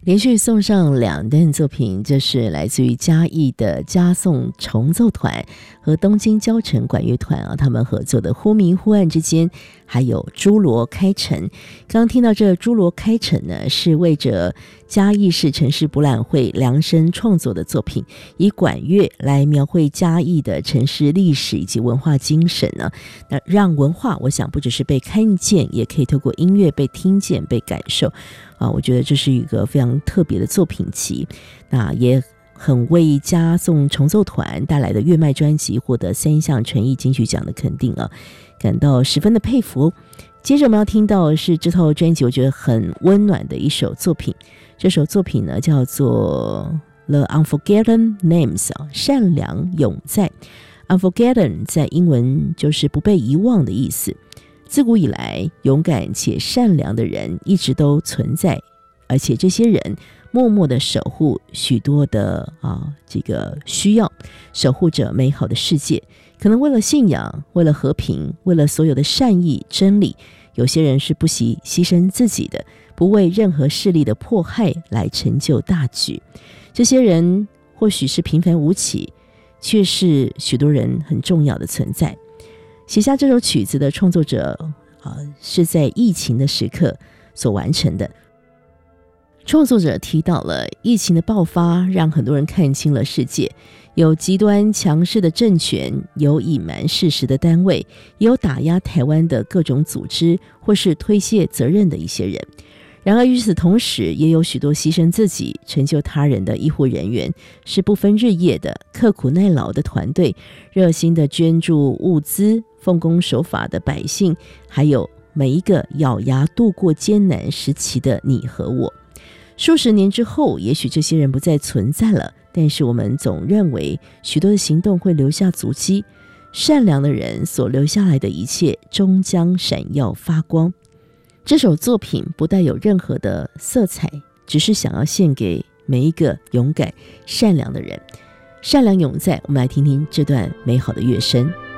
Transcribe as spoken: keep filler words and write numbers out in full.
连续送上两段作品，这是来自于嘉义的嘉颂重奏团和东京交城管乐团啊，他们合作的《忽明忽暗之间》，还有《侏罗开城》。刚刚听到这《侏罗开城》呢，是为着嘉义市城市博览会量身创作的作品，以管乐来描绘嘉义的城市历史以及文化精神呢。那让文化，我想不只是被看见，也可以透过音乐被听见、被感受。啊，我觉得这是一个非常特别的作品集，那也很为嘉颂重奏团带来的乐脉专辑获得三项传艺金曲奖的肯定啊，感到十分的佩服。接着我们要听到的是这套专辑我觉得很温暖的一首作品，这首作品呢叫做 The Unforgotten Names 啊，善良永在。 Unforgotten 在英文就是不被遗忘的意思。自古以来，勇敢且善良的人一直都存在，而且这些人默默地守护许多的啊这个需要，守护着美好的世界。可能为了信仰，为了和平，为了所有的善意真理，有些人是不惜牺牲自己的，不为任何势力的迫害来成就大局。这些人或许是平凡无奇，却是许多人很重要的存在。写下这首曲子的创作者、呃、是在疫情的时刻所完成的。创作者提到了疫情的爆发让很多人看清了世界，有极端强势的政权，有隐瞒事实的单位，也有打压台湾的各种组织或是推卸责任的一些人。然而与此同时，也有许多牺牲自己成就他人的医护人员，是不分日夜的刻苦耐劳的团队，热心的捐助物资，奉公守法的百姓，还有每一个咬牙度过艰难时期的你和我。数十年之后，也许这些人不再存在了，但是我们总认为许多的行动会留下足迹，善良的人所留下来的一切终将闪耀发光。这首作品不带有任何的色彩，只是想要献给每一个勇敢善良的人。善良永在，我们来听听这段美好的乐声。